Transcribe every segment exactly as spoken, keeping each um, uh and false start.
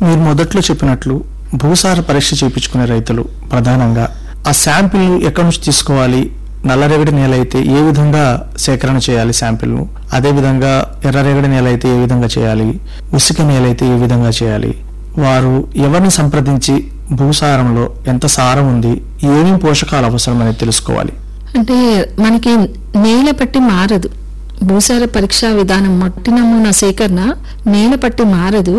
మీరు మొదట్లో చెప్పినట్లు భూసార పరీక్ష చేయించుకునే రైతులు ప్రధానంగా ఆ శాంపిల్ ఎక్కడి నుంచి తీసుకోవాలి, నల్లరేగడి నేల అయితే ఏ విధంగా సేకరణ చేయాలి శాంపిల్ను, అదేవిధంగా ఎర్రరేగడి నేల అయితే ఏ విధంగా చేయాలి, ఉసిక నేల అయితే ఏ విధంగా చేయాలి, వారు ఎవరిని సంప్రదించి భూసారంలో ఎంత సారం ఉంది, ఏమేమి పోషకాలు అవసరం అనేది తెలుసుకోవాలి? అంటే మనకి నేల పట్టి మారదు. భూసార పరీక్షా విధానం మట్టి నమూనా సేకరణ నేల పట్టి మారదు.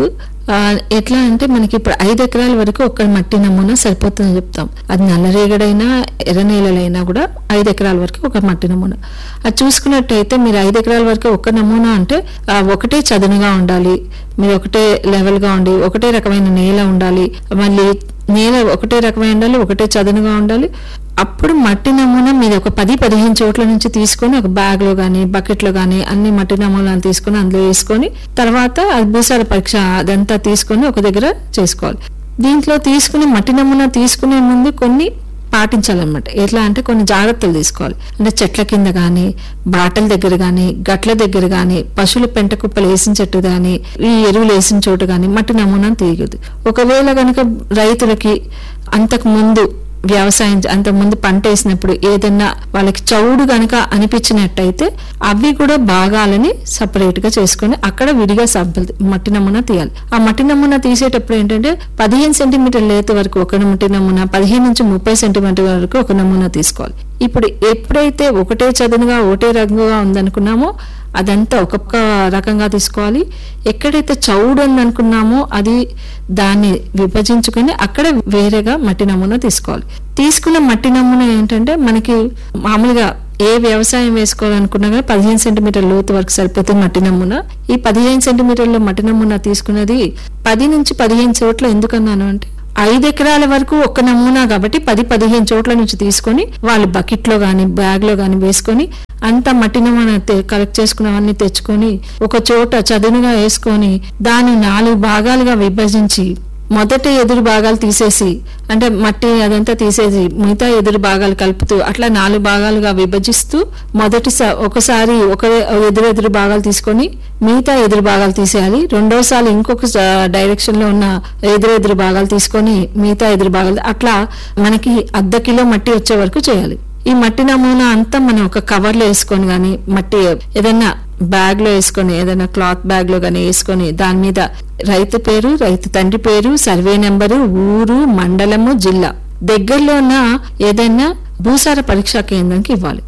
ఎట్లా అంటే మనకి ఇప్పుడు ఐదు ఎకరాల వరకు ఒక మట్టి నమూనా సరిపోతుందని చెప్తాం. అది నల్లరేగడైనా ఎర్ర నేలలైనా కూడా ఐదు ఎకరాల వరకు ఒక మట్టి నమూనా. అది చూసుకున్నట్టయితే మీరు ఐదు ఎకరాల వరకు ఒక నమూనా అంటే ఒకటే చదునుగా ఉండాలి, మీరు ఒకటే లెవెల్గా ఉండి ఒకటే రకమైన నేల ఉండాలి, మళ్ళీ నేల ఒకటే రకమైన ఉండాలి, ఒకటే చదునుగా ఉండాలి. అప్పుడు మట్టి నమూనా మీరు ఒక పది పదిహేను చోట్ల నుంచి తీసుకొని ఒక బ్యాగ్ లో గానీ బకెట్ లో గానీ అన్ని మట్టి నమూనాలు తీసుకొని అందులో వేసుకొని తర్వాత భూసార పరీక్ష అదంతా తీసుకొని ఒక దగ్గర చేసుకోవాలి. దీంట్లో తీసుకుని మట్టి నమూనా తీసుకునే ముందు కొన్ని పాటించాలన్నమాట. ఎట్లా అంటే కొన్ని జాగ్రత్తలు తీసుకోవాలి. అంటే చెట్ల కింద గానీ, బాటల దగ్గర గానీ, గట్ల దగ్గర గానీ, పశువుల పెంట కుప్పలు వేసిన చెట్టు గానీ, ఈ ఎరువులు వేసిన చోటు గానీ మట్టి నమూనా తీయదు. ఒకవేళ గనక రైతులకి అంతకు ముందు వ్యవసాయం అంత ముందు పంట వేసినప్పుడు ఏదన్నా వాళ్ళకి చౌడు గనక అనిపించినట్టయితే అవి కూడా భాగాలని సపరేట్ గా చేసుకుని అక్కడ విడిగా సబ్బులు మట్టి నమూనా తీయాలి. ఆ మట్టి నమూనా తీసేటప్పుడు ఏంటంటే పదిహేను సెంటీమీటర్ లేత వరకు ఒక మట్టి నమూనా, పదిహేను నుంచి ముప్పై సెంటీమీటర్ వరకు ఒక నమూనా తీసుకోవాలి. ఇప్పుడు ఎప్పుడైతే ఒకటే చదునుగా ఒకటే రంగుగా ఉందనుకున్నామో అదంతా ఒక్కొక్క రకంగా తీసుకోవాలి. ఎక్కడైతే చౌడు అని అనుకున్నామో అది దాన్ని విభజించుకొని అక్కడ వేరేగా మట్టి నమూనా తీసుకోవాలి. తీసుకున్న మట్టి నమూనా ఏంటంటే మనకి మామూలుగా ఏ వ్యవసాయం వేసుకోవాలనుకున్నా కానీ పదిహేను సెంటీమీటర్ లోతు వరకు సరిపోతుంది మట్టి నమూనా. ఈ పదిహేను సెంటీమీటర్ల మట్టి నమూనా తీసుకున్నది పది నుంచి పదిహేను చోట్ల ఎందుకన్నాను అంటే ఐదు ఎకరాల వరకు ఒక నమూనా కాబట్టి పది పదిహేను చోట్ల నుంచి తీసుకొని వాళ్ళు బకెట్ లో గానీ బ్యాగ్ లో గానీ వేసుకొని అంత మట్టి నమూనా కలెక్ట్ చేసుకున్నవన్నీ తెచ్చుకొని ఒక చోట చదునుగా వేసుకొని దాన్ని నాలుగు భాగాలుగా విభజించి మొదటి ఎదురు భాగాలు తీసేసి అంటే మట్టి అదంతా తీసేసి మిగతా ఎదురు భాగాలు కలుపుతూ అట్లా నాలుగు భాగాలుగా విభజిస్తూ మొదటి ఒకసారి ఒక ఎదురు ఎదురు భాగాలు తీసుకొని మిగతా ఎదురు భాగాలు తీసేయాలి. రెండోసారి ఇంకొక డైరెక్షన్ లో ఉన్న ఎదురు ఎదురు భాగాలు తీసుకొని మిగతా ఎదురు భాగాలు అట్లా మనకి అర్ధ కిలో మట్టి వచ్చే వరకు చేయాలి. ఈ మట్టి నమూనా అంతా మనం ఒక కవర్ లో వేసుకొని గానీ మట్టి ఏదైనా బ్యాగ్ లో వేసుకొని ఏదైనా క్లాత్ బ్యాగ్ లో గానీ వేసుకొని దాని మీద రైతు పేరు, రైతు తండ్రి పేరు, సర్వే నెంబరు, ఊరు, మండలము, జిల్లా దగ్గరలో ఉన్న ఏదైనా భూసార పరీక్షా కేంద్రానికి ఇవ్వాలి.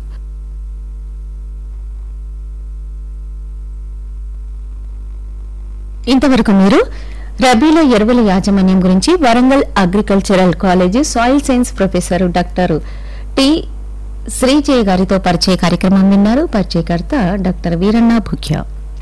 ఇంతవరకు మీరు రబీలో ఎరువుల యాజమాన్యం గురించి Warangal agricultural college soil science professor doctor T Srijaya గారితో పరిచయ కార్యక్రమం విన్నారు. పరిచయకర్త డాక్టర్ వీరన్న భుక్య.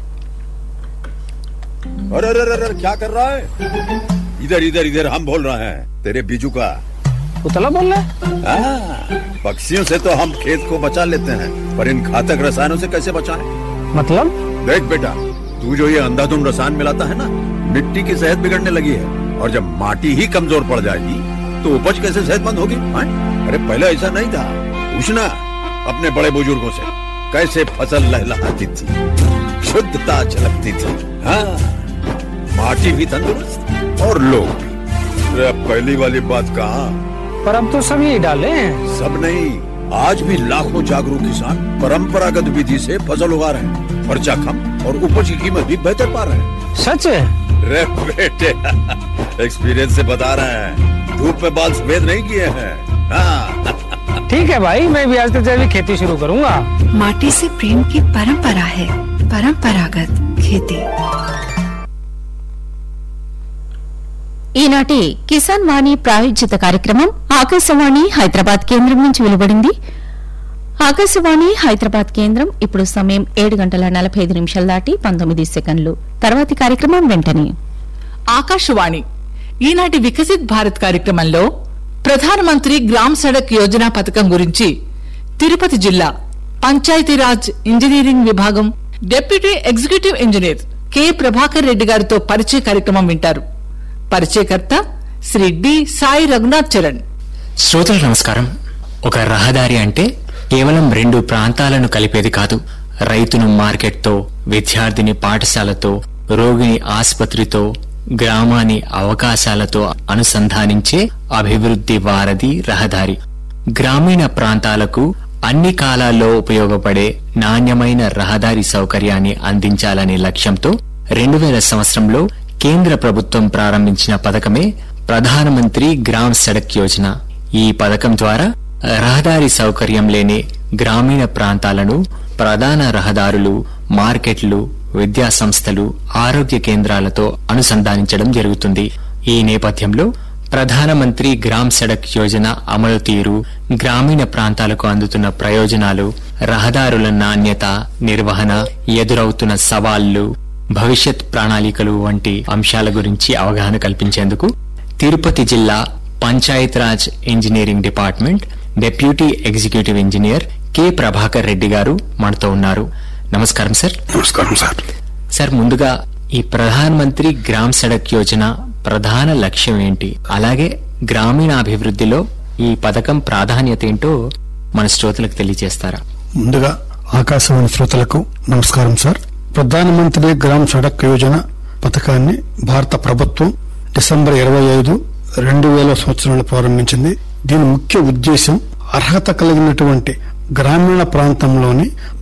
अरे अरे अरे क्या कर रहा है? इधर इधर इधर हम बोल रहे हैं तेरे बीजू का उतला बोल रहा है? पक्षियों से तो हम खेत को बचा लेते हैं पर इन घातक रसायनों से कैसे बचाएं? मतलब? देख बेटा, तू जो ये अंधाधुंध रसायन मिलाता है ना, मिट्टी की सेहत बिगड़ने लगी है और जब माटी ही कमजोर पड़ जाएगी तो उपज कैसे सेहतमंद होगी? अरे पहले ऐसा नहीं था, पूछना अपने बड़े बुजुर्गों से कैसे फसल लहलहाती थी, शुद्धता झलकती थी, हाँ माटी भी तंदुरुस्त और लोग भी। अरे पहली वाली बात कहाँ, पर अब तो सब यही डाले हैं। सब नहीं, आज भी लाखों जागरूक किसान परंपरागत विधि से फसल उगा रहे हैं, खर्चा कम और उपज की कीमत भी बेहतर पा रहे हैं। सच है? रे बेटे एक्सपीरियंस से बता रहे हैं, धूप में बाल सफेद नहीं किए हैं। हाँ ठीक है भाई, मैं भी आज से जैविक खेती शुरू करूंगा। माटी से प्रेम की परंपरा है परंपरागत खेती। ఈనాటి కిసాన్ వాణి ప్రాయోజిత కార్యక్రమం ఆకాశవాణి హైదరాబాద్ కేంద్రం నుంచి వెలువడింది. ఆకాశవాణి హైదరాబాద్ కేంద్రం ఇప్పుడు సమయం ఏడు గంటల నలభై ఐదు నిమిషాలు దాటి పంతొమ్మిది సెకండ్లు. తర్వాతి కార్యక్రమం వెంటనే. ఆకాశవాణి ఈనాటి వికసిత్ భారత్ కార్యక్రమంలో ప్రధానమంత్రి గ్రామ్ సడక్ యోజన పథకం గురించి తిరుపతి జిల్లా పంచాయతీరాజ్ ఇంజనీరింగ్ విభాగం deputy executive engineer K Prabhakar Reddy గారితో పరిచయ కార్యక్రమం వింటారు. పరిచయకర్త శ్రీ డి సాయి రఘునాథ్ చరణ్. శ్రోతలకు నమస్కారం. ఒక రహదారి అంటే కేవలం రెండు ప్రాంతాలను కలిపేది కాదు. రైతును మార్కెట్తో, విద్యార్థిని పాఠశాలతో, రోగిని ఆసుపత్రితో, గ్రామాన్ని అవకాశాలతో అనుసంధానించే అభివృద్ధి వారధి రహదారి. గ్రామీణ ప్రాంతాలకు అన్ని కాలాల్లో ఉపయోగపడే నాణ్యమైన రహదారి సౌకర్యాన్ని అందించాలనే లక్ష్యంతో రెండు వేల సంవత్సరంలో కేంద్ర ప్రభుత్వం ప్రారంభించిన పథకమే ప్రధానమంత్రి గ్రామ్ సడక్ యోజన. ఈ పథకం ద్వారా రహదారి సౌకర్యం లేని గ్రామీణ ప్రాంతాలను ప్రధాన రహదారులు, మార్కెట్లు, విద్యా సంస్థలు, ఆరోగ్య కేంద్రాలతో అనుసంధానించడం జరుగుతుంది. ఈ నేపథ్యంలో ప్రధానమంత్రి గ్రామ్ సడక్ యోజన అమలు తీరు, గ్రామీణ ప్రాంతాలకు అందుతున్న ప్రయోజనాలు, రహదారుల నాణ్యత, నిర్వహణ, ఎదురవుతున్న సవాళ్లు, భవిష్యత్ ప్రణాళికలు వంటి అంశాల గురించి అవగాహన కల్పించేందుకు తిరుపతి జిల్లా Panchayat Raj engineering department deputy executive engineer K Prabhakar Reddy గారు మనతో ఉన్నారు. నమస్కారం సార్. నమస్కారం సార్. సార్, ముందుగా ఈ ప్రధాన మంత్రి గ్రామ్ సడక్ యోజన ప్రధాన లక్ష్యం ఏంటి, అలాగే గ్రామీణాభివృద్ధిలో ఈ పథకం ప్రాధాన్యత ఏంటో మన శ్రోతలకు తెలియజేస్తారా? ముందుగా ఆకాశవాణి శ్రోతలకు నమస్కారం సార్. ప్రధానమంత్రి గ్రామ్ సడక్ యోజన పథకాన్ని భారత ప్రభుత్వం డిసెంబర్ ఇరవై ఐదు రెండు వేల సంవత్సరంలో ప్రారంభించింది. దీని ముఖ్య ఉద్దేశం అర్హత కలిగినటువంటి గ్రామీణ ప్రాంతంలోని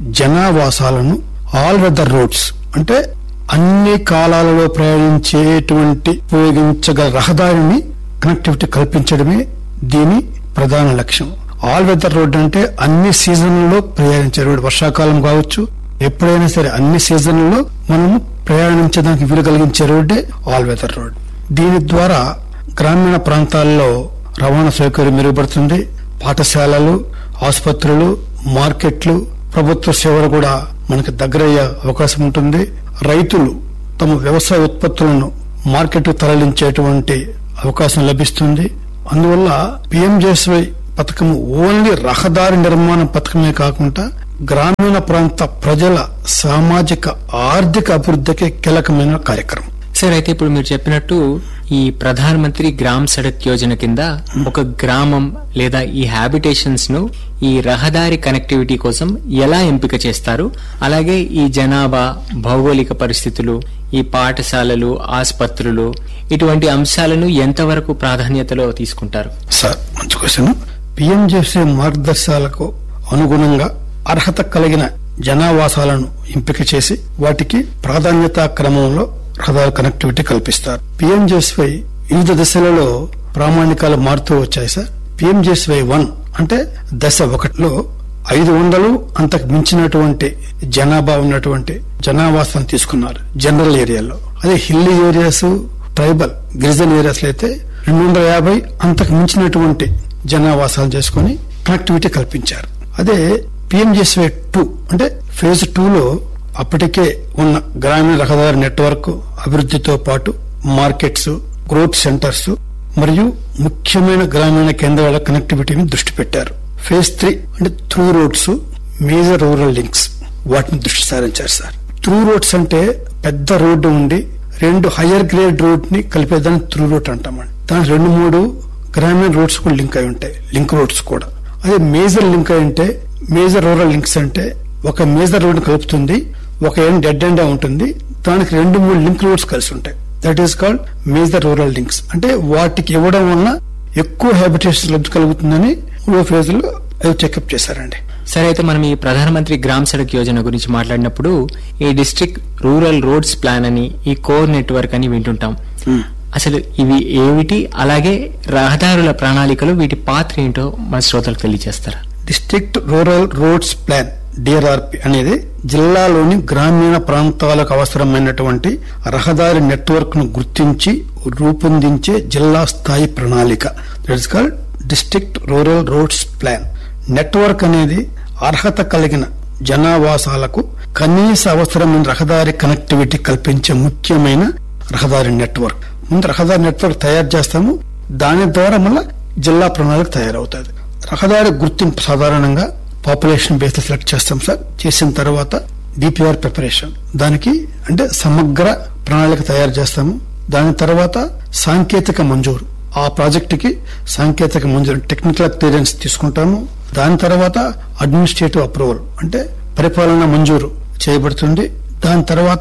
జనావాసాలను ఆల్ వెదర్ రోడ్స్ అంటే అన్ని కాలాలలో ప్రయాణించేటువంటి ఉపయోగించగల రహదారిని కనెక్టివిటీ కల్పించడమే దీని ప్రధాన లక్ష్యం. ఆల్ వెదర్ రోడ్ అంటే అన్ని సీజన్లలో ప్రయాణించే రోడ్. వర్షాకాలం కావచ్చు, ఎప్పుడైనా సరే అన్ని సీజన్లలో మనము ప్రయాణించడానికి వీలు కలిగించే రోడ్డే ఆల్ వెదర్ రోడ్. దీని ద్వారా గ్రామీణ ప్రాంతాల్లో రవాణా సౌకర్యం మెరుగుపడుతుంది. పాఠశాలలు, ఆసుపత్రులు, మార్కెట్లు, ప్రభుత్వ సేవలు కూడా మనకు దగ్గరయ్యే అవకాశం ఉంటుంది. రైతులు తమ వ్యవసాయ ఉత్పత్తులను మార్కెట్ తరలించేటువంటి అవకాశం లభిస్తుంది. అందువల్ల పిఎంజేఎస్వై పథకం ఓన్లీ రహదారి నిర్మాణ పథకమే కాకుండా గ్రామీణ ప్రాంత ప్రజల సామాజిక ఆర్థిక అభివృద్ధికి కీలకమైన కార్యక్రమం. సార్, అయితే ఇప్పుడు మీరు చెప్పినట్టు ఈ ప్రధాన మంత్రి గ్రామ్ సడక్ యోజన కింద ఒక గ్రామం లేదా ఈ హ్యాబిటేషన్స్ ను ఈ రహదారి కనెక్టివిటీ కోసం ఎలా ఎంపిక చేస్తారు, అలాగే ఈ జనాభా, భౌగోళిక పరిస్థితులు, ఈ పాఠశాలలు, ఆసుపత్రులు, ఇటువంటి అంశాలను ఎంతవరకు ప్రాధాన్యతలో తీసుకుంటారు? సార్, మంచి క్వశ్చన్. పిఎంజేసీ మార్గదర్శకాలకు అనుగుణంగా అర్హత కలిగిన జనావాసాలను ఎంపిక చేసి వాటికి ప్రాధాన్యతా క్రమంలో రహదారి కనెక్టివిటీ కల్పిస్తారు. పిఎంజేఎస్వై వివిధ దశలలో ప్రామాణికాలు మారుతూ వచ్చాయి సార్. పిఎంజేఎస్వై వన్ అంటే దశ ఒకటిలో ఐదు వందలు అంతకు మించినటువంటి జనాభా ఉన్నటువంటి జనావాసాలను తీసుకున్నారు జనరల్ ఏరియాలో. అదే హిల్లీ ఏరియాస్, ట్రైబల్, గిరిజన ఏరియాస్ లో అయితే రెండు వందల యాభై అంతకు మించినటువంటి జనావాసాలు చేసుకుని కనెక్టివిటీ కల్పించారు. అదే పిఎంజేఎస్వై టూ అంటే ఫేజ్ టూ లో అప్పటికే ఉన్న గ్రామీణ రహదారి నెట్వర్క్ అభివృద్ధితో పాటు మార్కెట్స్, గ్రోత్ సెంటర్స్ మరియు ముఖ్యమైన గ్రామీణ కేంద్రాల కనెక్టివిటీని దృష్టి పెట్టారు. ఫేజ్ త్రీ అంటే through roads, major rural links, వాటిని దృష్టి సారించారు సార్. త్రూ రోడ్స్ అంటే పెద్ద రోడ్డు ఉండి రెండు హయ్యర్ గ్రేడ్ రోడ్ ని కలిపేదాన్ని త్రూ రోడ్ అంటామండి. దానికి రెండు మూడు గ్రామీణ రోడ్స్ కూడా లింక్ అయి ఉంటాయి, లింక్ రోడ్స్ కూడా. అదే మేజర్ లింక్ అయి ఉంటే, మేజర్ రూరల్ లింక్స్ అంటే ఒక మేజర్ రోడ్ కలుపుతుంది, ఒక ఎండ్ డెడ్ ఎండ్ ఉంటుంది, దానికి రెండు మూడు లింక్ రోడ్స్ కలిసి ఉంటాయి. That is called major rural links. అంటే వాటికి ఇవ్వడం వల్ల ఎక్కువ హ్యాబిటేషన్ లబ్ధి కలుగుతుందని మూడో ఫేజ్ లో అవి చెకప్ చేశారండి. సరే, అయితే మనం ఈ ప్రధానమంత్రి గ్రామ్ సడక్ యోజన గురించి మాట్లాడినప్పుడు ఈ డిస్ట్రిక్ట్ రూరల్ రోడ్స్ ప్లాన్ అని, ఈ కోర్ నెట్వర్క్ అని వింటుంటాం. అసలు ఇవి ఏమిటి, అలాగే రహదారుల ప్రణాళికలు, వీటి పాత్ర ఏంటో మన శ్రోతలకు తెలియజేస్తారా? డిస్ట్రిక్ట్ రూరల్ రోడ్స్ ప్లాన్ డిఆర్ఆర్పి అనేది జిల్లాలోని గ్రామీణ ప్రాంతాలకు అవసరమైనటువంటి రహదారి నెట్వర్క్ ను గుర్తించి రూపొందించే జిల్లా స్థాయి ప్రణాళిక. That is called district rural roads plan. Network అనేది అర్హత కలిగిన జనావాసాలకు కనీస అవసరమైన రహదారి కనెక్టివిటీ కల్పించే ముఖ్యమైన రహదారి నెట్వర్క్. ముందు రహదారి నెట్వర్క్ తయారు చేస్తాము, దాని ద్వారా మళ్ళా జిల్లా ప్రణాళిక తయారవుతుంది. రహదారి గుర్తింపు సాధారణంగా పాపులేషన్ బేస్ సెలెక్ట్ చేస్తాం సార్. చేసిన తర్వాత డిపిఆర్ ప్రిపరేషన్, దానికి అంటే సమగ్ర ప్రణాళిక తయారు చేస్తాము. దాని తర్వాత సాంకేతిక మంజూరు, ఆ ప్రాజెక్టుకి సాంకేతిక మంజూరు టెక్నికల్ క్లియరెన్స్ తీసుకుంటాము. దాని తర్వాత అడ్మినిస్ట్రేటివ్ అప్రూవల్ అంటే పరిపాలన మంజూరు చేయబడుతుంది. దాని తర్వాత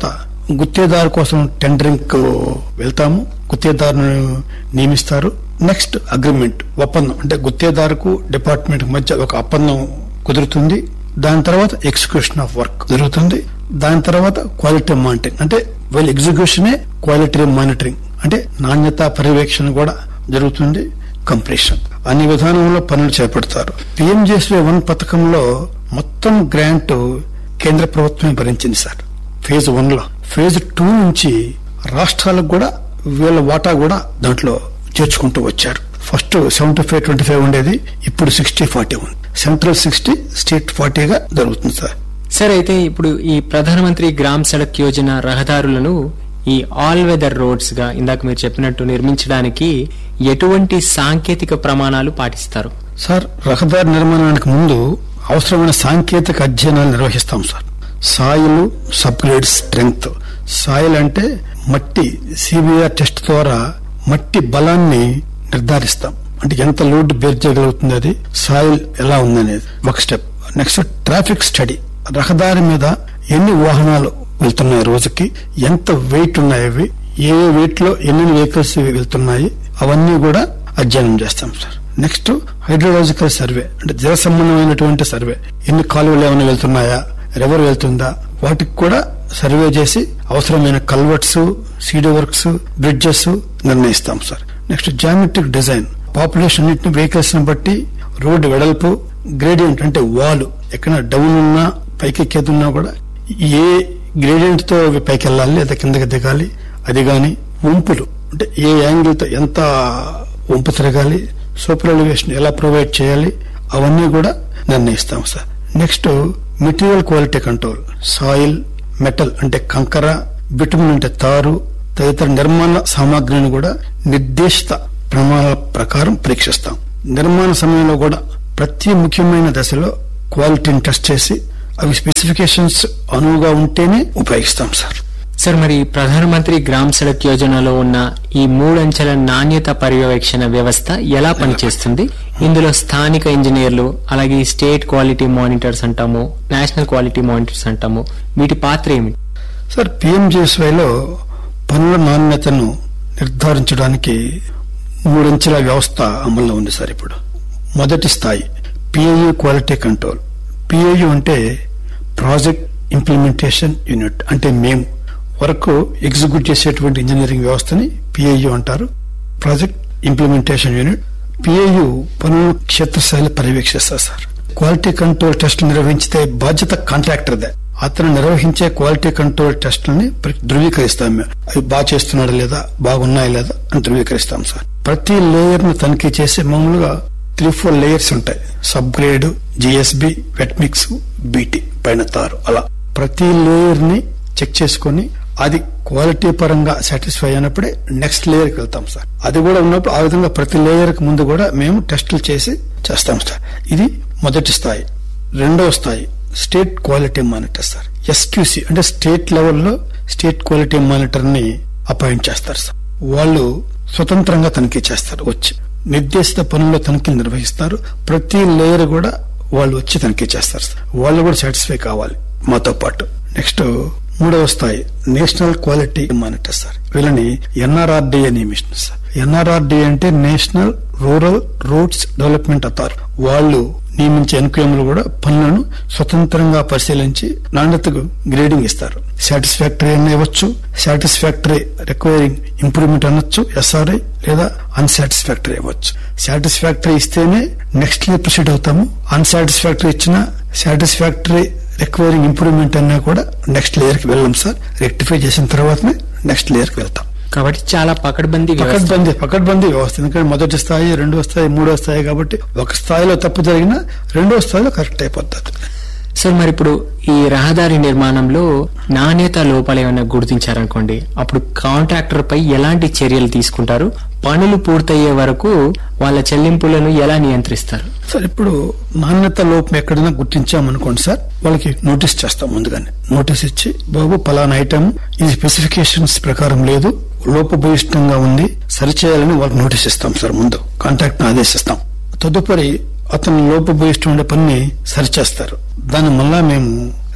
గుత్తేదారు కోసం టెండరింగ్ కు వెళ్తాము, గుత్తేదారును నియమిస్తారు. నెక్స్ట్ అగ్రిమెంట్, ఒప్పందం, అంటే గుత్తేదారుకు డిపార్ట్మెంట్ మధ్య ఒక ఒప్పందం కుదురుతుంది. దాని తర్వాత ఎగ్జిక్యూషన్ ఆఫ్ వర్క్ జరుగుతుంది. దాని తర్వాత క్వాలిటీ మానిటరింగ్, అంటే వీళ్ళ ఎగ్జిక్యూషనే క్వాలిటీ మానిటరింగ్, అంటే నాణ్యత పర్యవేక్షణ కూడా జరుగుతుంది. కంప్లీషన్ అన్ని విధానంలో పనులు చేపడతారు. పిఎంజేఎస్వై వన్ పథకంలో మొత్తం గ్రాంట్ కేంద్ర ప్రభుత్వమే భరించింది సార్. ఫేజ్ వన్ లో, ఫేజ్ టూ నుంచి రాష్ట్రాలకు కూడా వీళ్ళ వాటా కూడా దాంట్లో చేర్చుకుంటూ వచ్చారు. First seventy five twenty five ఉండేది, ఇప్పుడు సిక్స్టీ ఫార్టీ ఉంది. సెంట్రల్ సిక్స్టీ, స్టేట్ ఫార్టీగా జరుగుతుంది సార్. సార్, అయితే ఇప్పుడు ఈ ప్రధానమంత్రి గ్రామ్ సడక్ యోజన రహదారులను ఈ ఆల్ వెదర్ రోడ్స్ గా ఇందాక మీరు చెప్పినట్టు నిర్మించడానికి ఎటువంటి సాంకేతిక ప్రమాణాలు పాటిస్తారు? సార్, రహదారి నిర్మాణానికి ముందు అవసరమైన సాంకేతిక అధ్యయనాలు నిర్వహిస్తాం సార్. సాయిల్ సబ్గ్రేడ్ స్ట్రెంగ్త్, సాయిల్ అంటే మట్టి సిబిఆర్ టెస్ట్ ద్వారా మట్టి బలాన్ని నిర్ధారిస్తాం, అంటే ఎంత లోడ్ బేర్ చేయగలుగుతుంది, అది సాయిల్ ఎలా ఉందనేది ఒక స్టెప్. నెక్స్ట్ ట్రాఫిక్ స్టడీ, రహదారి మీద ఎన్ని వాహనాలు వెళ్తున్నాయి రోజుకి, ఎంత వెయిట్ ఉన్నాయి, అవి ఏ వెయిట్ లో ఎన్ని వెహికల్స్ వెళ్తున్నాయి, అవన్నీ కూడా అధ్యయనం చేస్తాం సార్. నెక్స్ట్ హైడ్రోలాజికల్ సర్వే, అంటే జల సంబంధమైనటువంటి సర్వే, ఎన్ని కాలువలు ఏమైనా వెళ్తున్నాయా, రివర్ వెళ్తుందా, వాటికి కూడా సర్వే చేసి అవసరమైన culverts, CD works, bridges నిర్ణయిస్తాం sir. Next geometric design, population అన్నింటిని వెహికల్స్ ని బట్టి రోడ్డు వెడల్పు, గ్రేడియంట్ అంటే వాల్ ఎక్కడ డౌన్ ఉన్నా పైకి ఎక్కేదున్నా కూడా ఏ గ్రేడియంట్ తో అవి పైకి వెళ్ళాలి లేదా కిందకి దిగాలి, అది గాని వంపులు అంటే ఏ యాంగిల్ తో ఎంత వంపు తిరగాలి, సూపర్ ఎలివేషన్ ఎలా ప్రొవైడ్ చేయాలి, అవన్నీ కూడా నిర్ణయిస్తాం sir. Next material quality control, soil, metal అంటే కంకర, బిటుమిన్ అంటే తారు తదితర నిర్మాణ సామాగ్రిని కూడా నిర్దేశిత ప్రమాణాల ప్రకారం పరీక్షిస్తాం. నిర్మాణ సమయంలో కూడా ప్రతి ముఖ్యమైన దశలో క్వాలిటీని టెస్ట్ చేసి అవి స్పెసిఫికేషన్స్ అనువుగా ఉంటేనే ఉపయోగిస్తాం సార్. సార్, మరి ప్రధానమంత్రి గ్రామ్ సడక్ యోజనలో ఉన్న ఈ మూడంచెల నాణ్యత పర్యవేక్షణ వ్యవస్థ ఎలా పనిచేస్తుంది? ఇందులో స్థానిక ఇంజనీర్లు, అలాగే స్టేట్ క్వాలిటీ మానిటర్స్ అంటాము, నేషనల్ క్వాలిటీ మానిటర్స్ అంటాము, వీటి పాత్ర ఏమిటి? సార్, పిఎంజేఎస్వైలో పనుల నాణ్యతను నిర్ధారించడానికి మూడంచెల వ్యవస్థ అమల్లో ఉంది సార్. ఇప్పుడు మొదటి స్థాయి పిఐయు క్వాలిటీ కంట్రోల్. పిఐయు అంటే ప్రాజెక్ట్ ఇంప్లిమెంటేషన్ యూనిట్, అంటే మేము వర్క్ ఎగ్జిక్యూట్ చేసేటువంటి ఇంజనీరింగ్ వ్యవస్థని పిఐయు అంటారు. Project implementation unit. పిఐయు పనులను క్షేత్రస్థాయిలో పర్యవేక్షిస్తారు సార్. క్వాలిటీ కంట్రోల్ టెస్టులు నిర్వహించితే బాధ్యత కాంట్రాక్టర్దే. అతను నిర్వహించే క్వాలిటీ కంట్రోల్ టెస్టులని ధృవీకరిస్తాం మేము, అవి బాగా చేస్తున్నాడా లేదా, బాగున్నాయా లేదా అని ధృవీకరిస్తాం సార్. ప్రతి లేయర్ ను తనిఖీ చేసి మామూలుగా త్రీ ఫోర్ లేయర్స్ ఉంటాయి, sub grade, GSB, wet mix, BT, పైన తారు, అలా ప్రతి లేయర్ ని చెక్ చేసుకుని అది క్వాలిటీ పరంగా సాటిస్ఫై అయినప్పుడే నెక్స్ట్ లేయర్ కి వెళ్తాం సార్. అది కూడా ఉన్నప్పుడు ఆ విధంగా ప్రతి లేయర్ కి ముందు కూడా మేము టెస్టులు చేసి చేస్తాం సార్. ఇది మొదటి స్థాయి. రెండవ స్థాయి స్టేట్ క్వాలిటీ మానిటర్ సార్. ఎస్క్యూసి అంటే స్టేట్ లెవెల్లో స్టేట్ క్వాలిటీ మానిటర్ ని అపాయింట్ చేస్తారు సార్. వాళ్ళు స్వతంత్రంగా తనిఖీ చేస్తారు, వచ్చి నిర్దేశిత పనుల్లో తనిఖీలు నిర్వహిస్తారు. ప్రతి లేయర్ కూడా వాళ్ళు వచ్చి తనిఖీ చేస్తారు సార్. వాళ్ళు కూడా సాటిస్ఫై కావాలి మాతో పాటు. నెక్స్ట్ మూడవ స్థాయి నేషనల్ క్వాలిటీ మానిటర్ సార్. వీళ్ళని ఎన్ఆర్ఆర్డిఏ నియమిస్తుంది సార్. ఎన్ఆర్ఆర్డిఏ అంటే national rural roads development authority. వాళ్ళు నియమించే ఎన్క్యూఎంలు కూడా పనులను స్వతంత్రంగా పరిశీలించి నాణ్యతకు గ్రేడింగ్ ఇస్తారు. సాటిస్ఫాక్టరీ అని ఇవ్వచ్చు, సాటిస్ఫాక్టరీ రిక్వైరింగ్ ఇంప్రూవ్మెంట్ అనొచ్చు, ఎస్ఆర్ఐ, లేదా అన్సాటిస్ఫాక్టరీ ఇవ్వచ్చు. సాటిస్ఫాక్టరీ ఇస్తేనే నెక్స్ట్ ఇయర్ ప్రొసీడ్ అవుతాము. అన్సాటిస్ఫాక్టరీ ఇచ్చిన సాటిస్ఫాక్టరీ రిక్వైరింగ్ ఇంప్రూవ్మెంట్ అన్నా కూడా నెక్స్ట్ లేయర్ కి వెళ్ళాం సార్. రెక్టిఫై చేసిన తర్వాతనే నెక్స్ట్ లేయర్ కి వెళ్తాం. కాబట్టి చాలా పకడ్బందీ పకడ్బందీ పకడ్బందీ వ్యవస్థ. ఎందుకంటే మొదటి స్థాయి, రెండో స్థాయి, మూడో స్థాయి కాబట్టి ఒక స్థాయిలో తప్పు జరిగినా రెండో స్థాయిలో కరెక్ట్ అయిపోతుంది. సార్, మరి ఇప్పుడు ఈ రహదారి నిర్మాణంలో నాణ్యత లోపాలు ఏమైనా గుర్తించారనుకోండి, అప్పుడు కాంట్రాక్టర్ పై ఎలాంటి చర్యలు తీసుకుంటారు? పనులు పూర్తయ్యే వరకు వాళ్ళ చెల్లింపులను ఎలా నియంత్రిస్తారు? సార్, ఇప్పుడు నాణ్యత లోపం ఎక్కడైనా గుర్తించామనుకోండి సార్, వాళ్ళకి నోటీస్ చేస్తాం. ముందుగానే నోటీస్ ఇచ్చి, బాబు పలానా ఐటమ్ ఇది స్పెసిఫికేషన్స్ ప్రకారం లేదు, లోపభూయిష్టంగా ఉంది, సరిచేయాలని వాళ్ళకి నోటీస్ ఇస్తాం సార్. ముందు కాంట్రాక్ట్ ఆదేశిస్తాం. తదుపరి అతను లోపభూయిష్టం ఉండే పనిని సరిచేస్తారు. దాని మళ్ళా మేము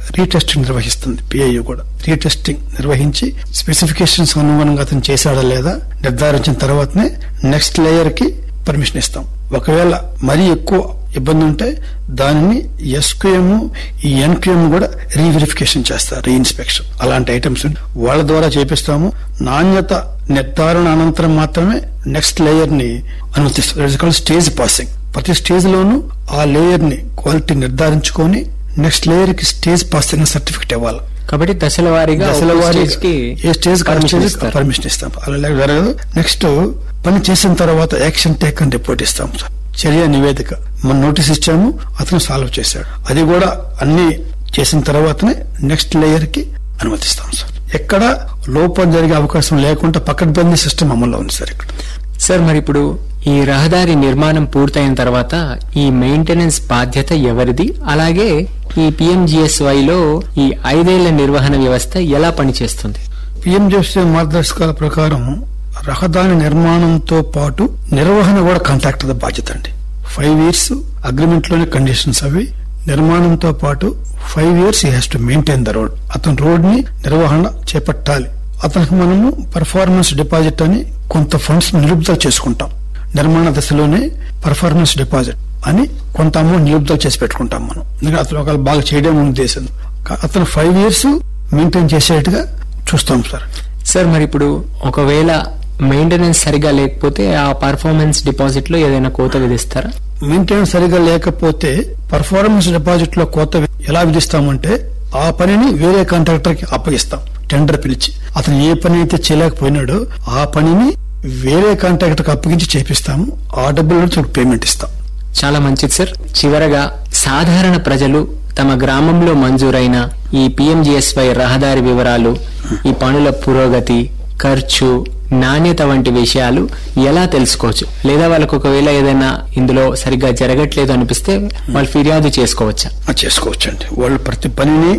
రీటెస్టింగ్ నిర్వహిస్తుంది. పిఐయు కూడా రీటెస్టింగ్ నిర్వహించి స్పెసిఫికేషన్స్ అనుగుణంగా అతను చేశాడా లేదా నిర్ధారించిన తర్వాతనే నెక్స్ట్ లేయర్ కి పర్మిషన్ ఇస్తాం. ఒకవేళ మరీ ఎక్కువ ఇబ్బంది ఉంటే దానిని ఎస్క్యూఎం ఈ ఎన్క్యూఎం కూడా రీవెరిఫికేషన్ చేస్తారు, రీఇన్స్పెక్షన్. అలాంటి ఐటమ్స్ వాళ్ళ ద్వారా చేపిస్తాము. నాణ్యత నిర్ధారణ అనంతరం మాత్రమే నెక్స్ట్ లేయర్ ని అనుమతిస్తారు. Stage passing. ప్రతి స్టేజ్ లోనూ ఆ లేయర్ ని క్వాలిటీ నిర్ధారించుకొని నెక్స్ట్ లేయర్ కి స్టేజ్ పాసింగ్ సర్టిఫికెట్ ఇవ్వాలి. కాబట్టి దశల వారీగా దశల ఒక్కో వారీగా స్టేజ్ కి ఏ స్టేజ్ పర్మిషన్ ఇస్తారు. పర్మిషన్ ఇస్తాం. అలా జరగదు. నెక్స్ట్ పని చేసిన తర్వాత యాక్షన్ టేక్ అని రిపోర్ట్ ఇస్తాం సార్. చర్య నివేదిక మనం నోటీస్ ఇచ్చాము, అతను సాల్వ్ చేశాడు. అది కూడా అన్ని చేసిన తర్వాతనే నెక్స్ట్ లేయర్ కి అనుమతిస్తాం సార్. ఎక్కడ లోపం జరిగే అవకాశం లేకుండా పకడ్బందీ సిస్టమ్ అమల్లో ఉంది సార్ ఇక్కడ. సార్ మరి ఇప్పుడు ఈ రహదారి నిర్మాణం పూర్తయిన తర్వాత ఈ మెయింటెనెన్స్ బాధ్యత ఎవరిది? అలాగే ఈ పిఎంజిఎస్వై లో ఈ ఐదేళ్ల నిర్వహణ వ్యవస్థ ఎలా పనిచేస్తుంది? పిఎంజిఎస్వై మార్గదర్శకాల ప్రకారం రహదారి నిర్మాణంతో పాటు నిర్వహణ కూడా కాంట్రాక్టర్ బాధ్యత అండి. ఫైవ్ ఇయర్స్ అగ్రిమెంట్ లోని కండిషన్స్ అవి. నిర్మాణంతో పాటు five years he has to maintain the road. అతను రోడ్ ని నిర్వహణ చేపట్టాలి. అతనికి మనము పర్ఫార్మెన్స్ డిపాజిట్ అని కొంత ఫండ్స్ నిలుపుదల చేసుకుంటాం. నిర్మాణ దశలోనే పర్ఫార్మెన్స్ డిపాజిట్ అని కొంత అమౌంట్ నిలుపుదల చేసి పెట్టుకుంటాం మనం. ఎందుకంటే అతను ఒకవేళ బాగా చేయడం ఉద్దేశం. అతను ఫైవ్ ఇయర్స్ మెయింటైన్ చేసేట్టుగా చూస్తాం సార్. సార్ మరి ఇప్పుడు ఒకవేళ మెయింటెనెన్స్ సరిగా లేకపోతే ఆ పర్ఫార్మెన్స్ డిపాజిట్ లో ఏదైనా కోత విధిస్తారా? మెయింటెనెన్స్ సరిగా లేకపోతే పర్ఫార్మెన్స్ డిపాజిట్ లో కోత ఎలా విధిస్తామంటే ఆ పనిని వేరే కాంట్రాక్టర్ కి అప్పగిస్తాం. టెండర్ పిలిచి అతను ఏ పని అయితే చేయలేకపోయినాడో ఆ పనిని వేరే కాంట్రాక్టర్ కి అప్పగించి చేపిస్తాము. ఆ డబ్బులు పేమెంట్ ఇస్తాం. చాలా మంచిది సార్. చివరగా సాధారణ ప్రజలు తమ గ్రామంలో మంజూరైన ఈ పిఎంజిఎస్వై రహదారి వివరాలు, ఈ పనుల పురోగతి, ఖర్చు, నాణ్యత వంటి విషయాలు ఎలా తెలుసుకోవచ్చు? లేదా వాళ్ళకు ఒకవేళ ఏదైనా ఇందులో సరిగ్గా జరగట్లేదు అనిపిస్తే వాళ్ళు ఫిర్యాదు చేసుకోవచ్చా? చేసుకోవచ్చు అండి. వాళ్ళు ప్రతి పనిని